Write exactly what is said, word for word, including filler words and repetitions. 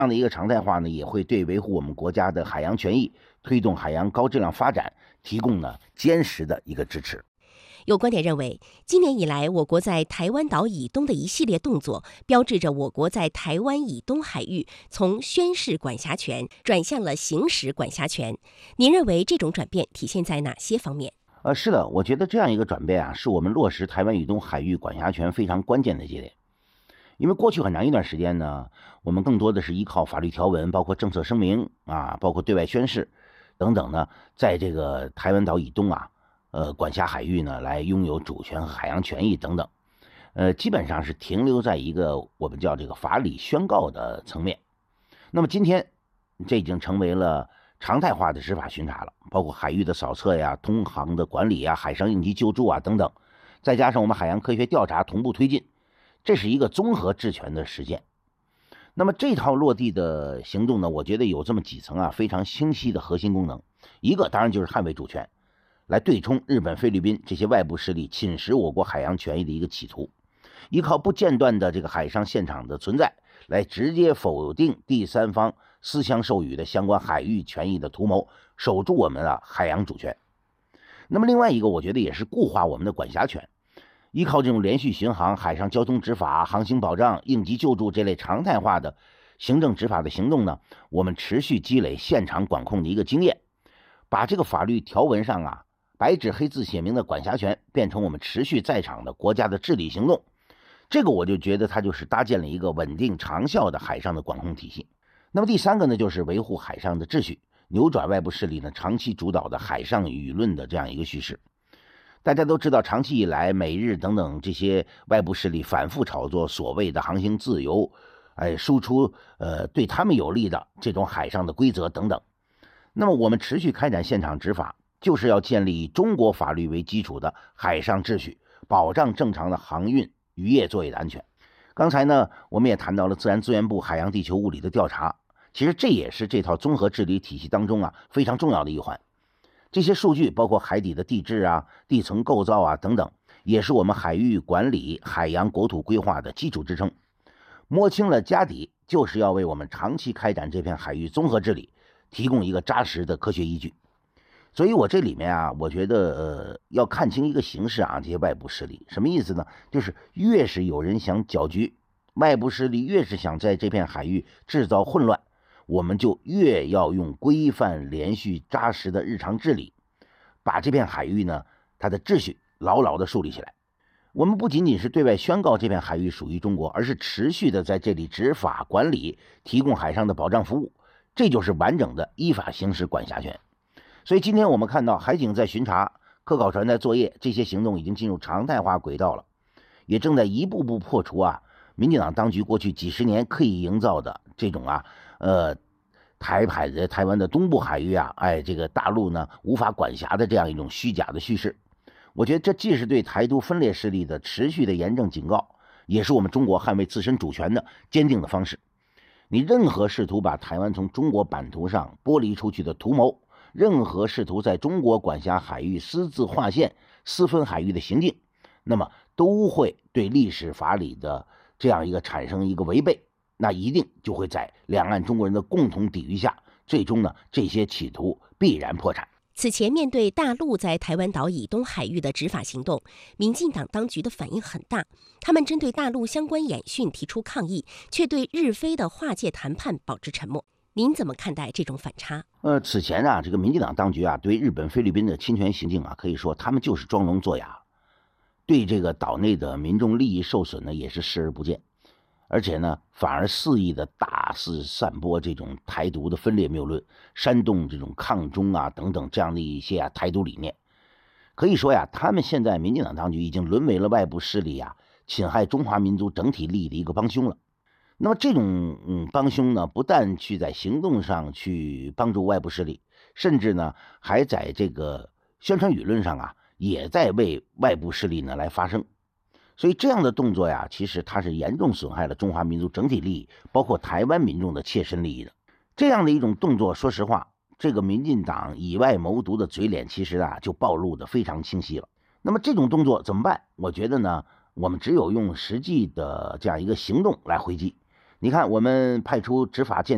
样的一个常态化呢，也会对维护我们国家的海洋权益、推动海洋高质量发展提供呢坚实的一个支持。 有观点认为，今年以来，我国在台湾岛以东的一系列动作，标志着我国在台湾以东海域从宣示管辖权转向了行使管辖权。您认为这种转变体现在哪些方面？ 呃，是的，我觉得这样一个转变啊，是我们落实台湾以东海域管辖权非常关键的节点。因为过去很长一段时间呢，我们更多的是依靠法律条文，包括政策声明啊，包括对外宣誓等等呢，在这个台湾岛以东啊。呃，管辖海域呢，来拥有主权和海洋权益等等，呃，基本上是停留在一个我们叫这个法理宣告的层面。那么今天，这已经成为了常态化的执法巡查了，包括海域的扫测呀、通航的管理呀、海上应急救助啊等等，再加上我们海洋科学调查同步推进，这是一个综合治权的实践。那么这套落地的行动呢，我觉得有这么几层啊非常清晰的核心功能，一个当然就是捍卫主权。来对冲日本、菲律宾这些外部势力侵蚀我国海洋权益的一个企图，依靠不间断的这个海上现场的存在，来直接否定第三方私相授予的相关海域权益的图谋，守住我们的海洋主权。那么另外一个，我觉得也是固化我们的管辖权，依靠这种连续巡航、海上交通执法、航行保障、应急救助这类常态化的行政执法的行动呢，我们持续积累现场管控的一个经验，把这个法律条文上啊白纸黑字写明的管辖权变成我们持续在场的国家的治理行动，这个我就觉得它就是搭建了一个稳定长效的海上的管控体系。那么第三个呢，就是维护海上的秩序，扭转外部势力呢长期主导的海上舆论的这样一个叙事。大家都知道，长期以来美日等等这些外部势力反复炒作所谓的航行自由，哎，输出呃对他们有利的这种海上的规则等等。那么我们持续开展现场执法，就是要建立以中国法律为基础的海上秩序，保障正常的航运渔业作业的安全。刚才呢，我们也谈到了自然资源部海洋地球物理的调查，其实这也是这套综合治理体系当中啊非常重要的一环。这些数据包括海底的地质啊、地层构造啊等等，也是我们海域管理、海洋国土规划的基础支撑。摸清了家底，就是要为我们长期开展这片海域综合治理提供一个扎实的科学依据。所以我这里面啊，我觉得呃要看清一个形势啊，这些外部势力什么意思呢？就是越是有人想搅局，外部势力越是想在这片海域制造混乱，我们就越要用规范、连续、扎实的日常治理，把这片海域呢它的秩序牢牢的树立起来。我们不仅仅是对外宣告这片海域属于中国，而是持续的在这里执法管理，提供海上的保障服务，这就是完整的依法行使管辖权。所以今天我们看到海警在巡查、科考船在作业，这些行动已经进入常态化轨道了，也正在一步步破除啊民进党当局过去几十年刻意营造的这种啊呃台海的台湾的东部海域啊，哎这个大陆呢无法管辖的这样一种虚假的叙事。我觉得这既是对台独分裂势力的持续的严正警告，也是我们中国捍卫自身主权的坚定的方式。你任何试图把台湾从中国版图上剥离出去的图谋，任何试图在中国管辖海域私自划线、私分海域的行径，那么都会对历史法理的这样一个产生一个违背，那一定就会在两岸中国人的共同抵御下，最终呢，这些企图必然破产。 此前面对大陆在台湾岛以东海域的执法行动，民进党当局的反应很大，他们针对大陆相关演训提出抗议，却对日菲的划界谈判保持沉默。您怎么看待这种反差？ 呃，此前啊，这个民进党当局啊，对日本、菲律宾的侵权行径啊，可以说他们就是装聋作哑，对这个岛内的民众利益受损呢，也是视而不见，而且呢，反而肆意的大肆散播这种台独的分裂谬论，煽动这种抗中啊等等这样的一些啊台独理念。可以说呀，他们现在民进党当局已经沦为了外部势力啊侵害中华民族整体利益的一个帮凶了。那么这种嗯帮凶呢，不但去在行动上去帮助外部势力，甚至呢还在这个宣传舆论上啊，也在为外部势力呢来发声。所以这样的动作呀，其实它是严重损害了中华民族整体利益，包括台湾民众的切身利益的。这样的一种动作，说实话，这个民进党以外谋独的嘴脸，其实啊就暴露的非常清晰了。那么这种动作怎么办？我觉得呢，我们只有用实际的这样一个行动来回击。你看，我们派出执法舰